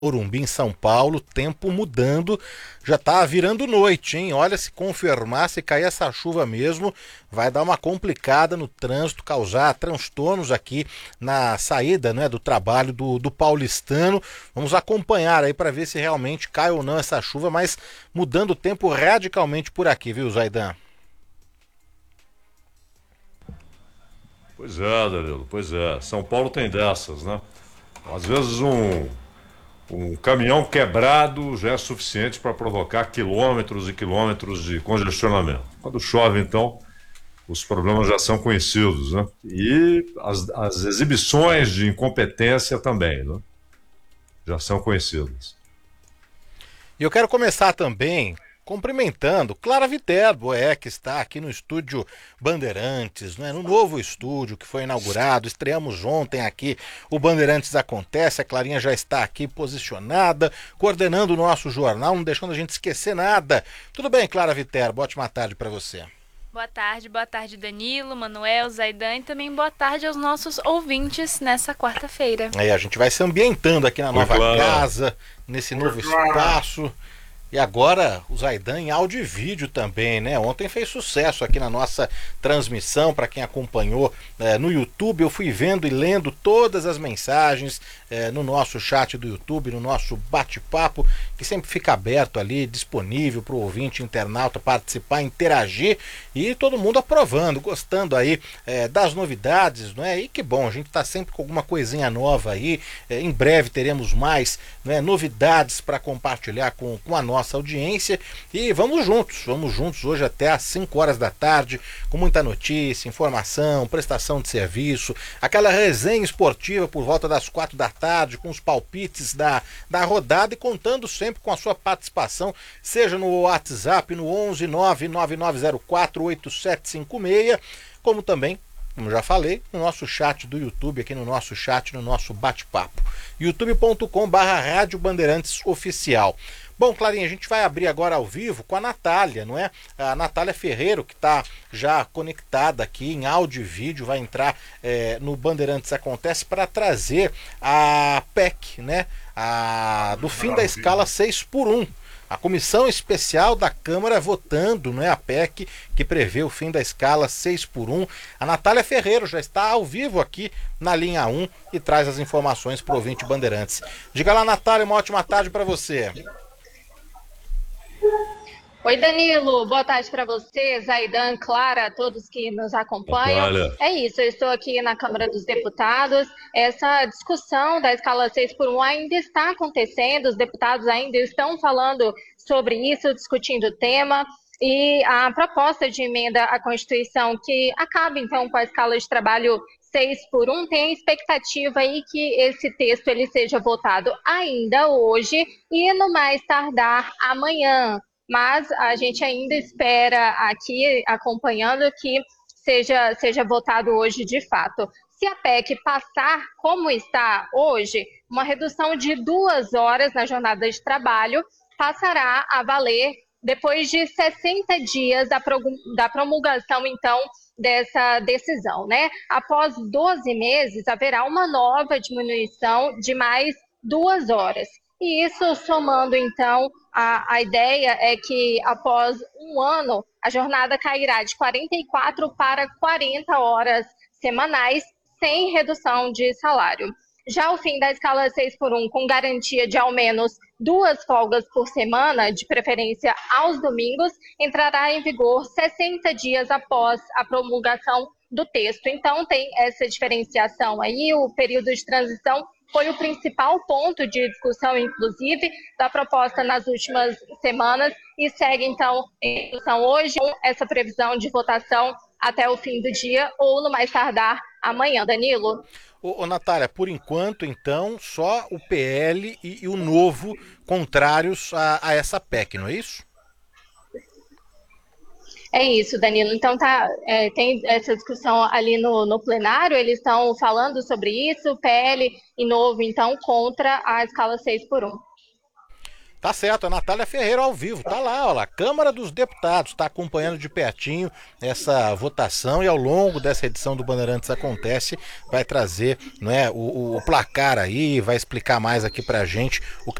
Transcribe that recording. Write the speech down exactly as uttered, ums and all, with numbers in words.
Morumbi, em São Paulo, tempo mudando, já tá virando noite, hein? Olha, se confirmar, se cair essa chuva mesmo, vai dar uma complicada no trânsito, causar transtornos aqui na saída, né, do trabalho do, do paulistano. Vamos acompanhar aí para ver se realmente cai ou não essa chuva, mas mudando o tempo radicalmente por aqui, viu, Zaidan? Pois é, Danilo, pois é. São Paulo tem dessas, né? Às vezes um, um caminhão quebrado já é suficiente para provocar quilômetros e quilômetros de congestionamento. Quando chove, então, os problemas já são conhecidos, né? E as, as exibições de incompetência também, né? Já são conhecidas. E eu quero começar também cumprimentando Clara Viterbo, é, que está aqui no estúdio Bandeirantes, né, no novo estúdio que foi inaugurado. Estreamos ontem aqui o Bandeirantes Acontece. A Clarinha já está aqui posicionada, coordenando o nosso jornal, não deixando a gente esquecer nada. Tudo bem, Clara Viterbo? Ótima tarde para você. Boa tarde, boa tarde Danilo, Manuel, Zaidan e também boa tarde aos nossos ouvintes nessa quarta-feira. Aí a gente vai se ambientando aqui na Oi, nova Clara. casa, nesse novo espaço. E agora o Zaidan em áudio e vídeo também, né? Ontem fez sucesso aqui na nossa transmissão, para quem acompanhou é, no YouTube. Eu fui vendo e lendo todas as mensagens é, no nosso chat do YouTube, no nosso bate-papo, que sempre fica aberto ali, disponível para o ouvinte internauta participar, interagir, e todo mundo aprovando, gostando aí é, das novidades, não é? E que bom, a gente está sempre com alguma coisinha nova aí. É, em breve teremos mais, né, novidades para compartilhar com, com a nossa nossa audiência, e vamos juntos, vamos juntos hoje até às cinco horas da tarde, com muita notícia, informação, prestação de serviço, aquela resenha esportiva por volta das quatro da tarde, com os palpites da, da rodada, e contando sempre com a sua participação, seja no WhatsApp no onze nove nove nove zero quatro oito sete cinco seis, como também, como já falei, no nosso chat do YouTube, aqui no nosso chat, no nosso bate-papo, youtube ponto com barra Rádio Bandeirantes Oficial. Bom, Clarinha, a gente vai abrir agora ao vivo com a Natália, não é? A Natália Ferreiro, que está já conectada aqui em áudio e vídeo, vai entrar é, no Bandeirantes Acontece para trazer a P E C, né? A, do fim da escala seis por um. A comissão especial da Câmara votando, não é, a P E C, que prevê o fim da escala seis por um. A Natália Ferreiro já está ao vivo aqui na linha um e traz as informações para o ouvinte Bandeirantes. Diga lá, Natália, uma ótima tarde para você. Oi, Danilo, boa tarde para você, Zaidan, Clara, todos que nos acompanham. Natália. É isso, eu estou aqui na Câmara dos Deputados. Essa discussão da escala seis por um ainda está acontecendo, os deputados ainda estão falando sobre isso, discutindo o tema. E a proposta de emenda à Constituição que acaba, então, com a escala de trabalho seis por um, tem a expectativa aí que esse texto ele seja votado ainda hoje e, no mais tardar, amanhã. Mas a gente ainda espera aqui, acompanhando, que seja, seja votado hoje de fato. Se a P E C passar como está hoje, uma redução de duas horas na jornada de trabalho passará a valer depois de sessenta dias da promulgação, então, dessa decisão, né? Após doze meses, haverá uma nova diminuição de mais duas horas. E isso somando, então, a, a ideia é que após um ano, a jornada cairá de quarenta e quatro para quarenta horas semanais, sem redução de salário. Já o fim da escala seis por um, com garantia de ao menos duas folgas por semana, de preferência aos domingos, entrará em vigor sessenta dias após a promulgação do texto. Então, tem essa diferenciação aí, o período de transição foi o principal ponto de discussão, inclusive, da proposta nas últimas semanas, e segue, então, em discussão hoje, essa previsão de votação até o fim do dia, ou no mais tardar amanhã. Danilo? Ô, ô Natália, por enquanto, então, só o P L e, e o Novo contrários a, a essa P E C, não é isso? É isso, Danilo. Então tá, é, tem essa discussão ali no, no plenário, eles estão falando sobre isso, P L e Novo, então, contra a escala seis por um. Tá certo, a Natália Ferreira ao vivo, tá lá, ó lá, Câmara dos Deputados, tá acompanhando de pertinho essa votação e ao longo dessa edição do Bandeirantes Acontece vai trazer, né, o, o placar aí, vai explicar mais aqui pra gente o